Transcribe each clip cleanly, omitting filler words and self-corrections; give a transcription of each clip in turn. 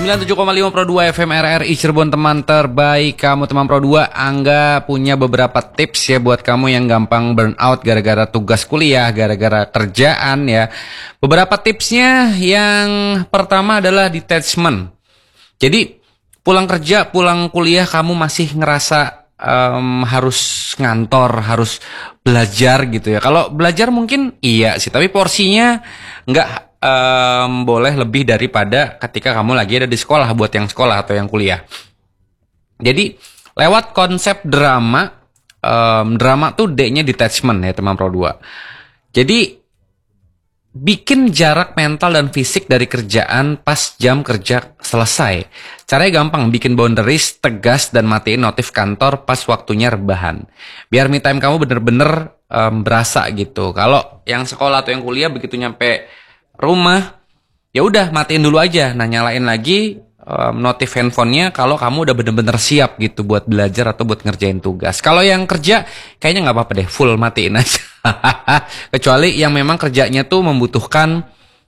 97,5 Pro 2 FM RRI Cirebon, teman terbaik kamu, teman Pro 2. Angga punya beberapa tips ya buat kamu yang gampang burn out gara-gara tugas kuliah, gara-gara kerjaan ya. Beberapa tipsnya, yang pertama adalah detachment. Jadi pulang kerja, pulang kuliah kamu masih ngerasa harus ngantor, harus belajar gitu ya. Kalau belajar mungkin iya sih, tapi porsinya nggak boleh lebih daripada ketika kamu lagi ada di sekolah, buat yang sekolah atau yang kuliah. Jadi lewat konsep drama, drama tuh D-nya detachment ya teman Pro 2. Jadi bikin jarak mental dan fisik dari kerjaan pas jam kerja selesai. Caranya gampang, bikin boundaries tegas dan matiin notif kantor pas waktunya rebahan. Biar me time kamu bener-bener berasa gitu. Kalau yang sekolah atau yang kuliah begitu nyampe rumah, ya udah matiin dulu aja. Nah, nyalain lagi notif handphonenya kalau kamu udah bener-bener siap gitu buat belajar atau buat ngerjain tugas. Kalau yang kerja kayaknya nggak apa-apa deh, full matiin aja. Kecuali yang memang kerjanya tuh membutuhkan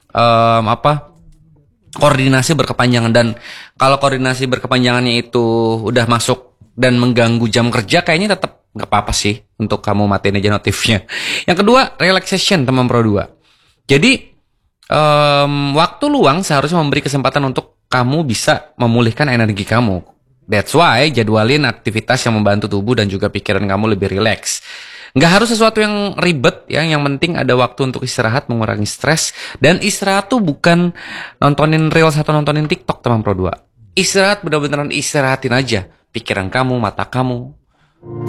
koordinasi berkepanjangan, dan kalau koordinasi berkepanjangannya itu udah masuk dan mengganggu jam kerja, kayaknya tetap nggak apa-apa sih untuk kamu matiin aja notifnya. Yang kedua, relaxation teman Pro 2. Jadi waktu luang seharusnya memberi kesempatan untuk kamu bisa memulihkan energi kamu. That's why jadwalin aktivitas yang membantu tubuh dan juga pikiran kamu lebih rileks. Nggak harus sesuatu yang ribet ya, yang penting ada waktu untuk istirahat, mengurangi stres. Dan istirahat tuh bukan nontonin reels atau nontonin TikTok teman Pro 2. Istirahat bener-beneran istirahatin aja pikiran kamu, mata kamu,